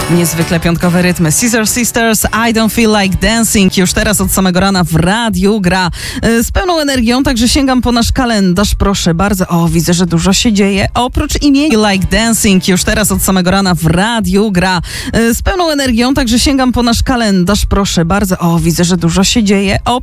Niezwykle piątkowe rytmy. Scissor Sisters, I Don't Feel Like Dancing. Już teraz od samego rana w radiu gra z pełną energią, także sięgam po nasz kalendarz, proszę bardzo. O, widzę, że dużo się dzieje. Oprócz imienia Like Dancing, już teraz od samego rana w radiu gra z pełną energią, także sięgam po nasz kalendarz, proszę bardzo. O, widzę, że dużo się dzieje.